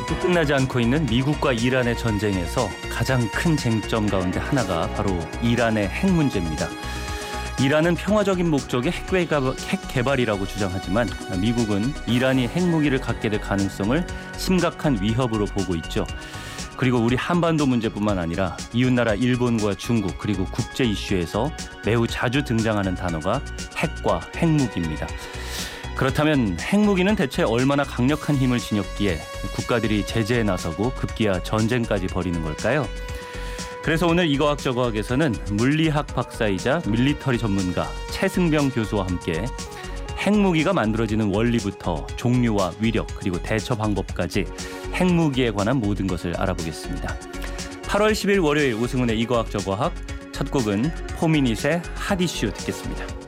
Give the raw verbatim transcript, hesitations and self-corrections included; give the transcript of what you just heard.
아직도 끝나지 않고 있는 미국과 이란의 전쟁에서 가장 큰 쟁점 가운데 하나가 바로 이란의 핵 문제입니다. 이란은 평화적인 목적의 핵 개발이라고 주장하지만 미국은 이란이 핵무기를 갖게 될 가능성을 심각한 위협으로 보고 있죠. 그리고 우리 한반도 문제뿐만 아니라 이웃나라 일본과 중국 그리고 국제 이슈에서 매우 자주 등장하는 단어가 핵과 핵무기입니다. 그렇다면 핵무기는 대체 얼마나 강력한 힘을 지녔기에 국가들이 제재에 나서고 급기야 전쟁까지 벌이는 걸까요? 그래서 오늘 이거학저거학에서는 물리학 박사이자 밀리터리 전문가 최승병 교수와 함께 핵무기가 만들어지는 원리부터 종류와 위력 그리고 대처 방법까지 핵무기에 관한 모든 것을 알아보겠습니다. 팔월 십일 월요일 오승훈의 이거학저거학 첫 곡은 포미닛의 핫이슈 듣겠습니다.